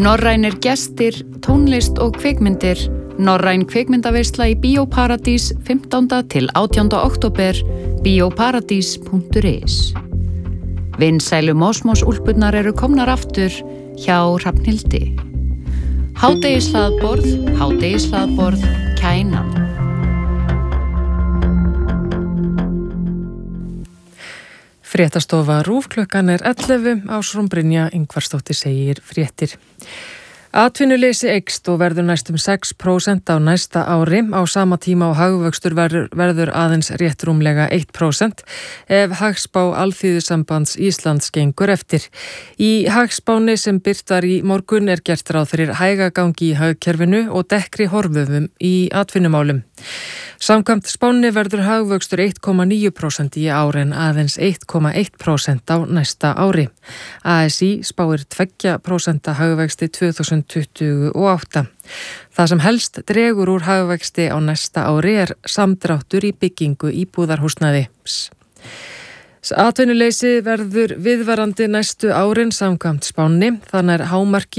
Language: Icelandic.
Norrænir gestir, tónlist og kvikmyndir. Norræn kvikmyndaveisla í Bíóparadís 15. til 18. október. bioparadís.is. Vinsælu Mosmos-úlpurnar eru komnar aftur hjá Hrafnhildi. Hádegishlaðborð, Kænan. Fréttastofa RÚV klukkan 11, Ásrún Brynja Ingvarsdóttir segir fréttir. Atvinnuleysi eykst og verður næstum 6% á næsta ári, á sama tíma og hagvöxtur verður aðeins rétt rúmlega 1% ef hagspá Alþýðusambands Íslands gengur eftir. Í hagspáni sem birt var í morgun gert ráð fyrir hægagangi í hagkerfinu og dekkri horfum í atvinnumálum. Samkvæmt spánni verður hagvöxtur 1,9% í ár en aðeins 1,1% á næsta ári. ASÍ spáir 2% hagvexti 2028. Það sem helst dregur úr hagvexti á næsta ári samdráttur í byggingu íbúðarhúsnæðis. Atvinnuleysi verður viðvarandi næstu árin samkvæmt spánni, þannig hámarki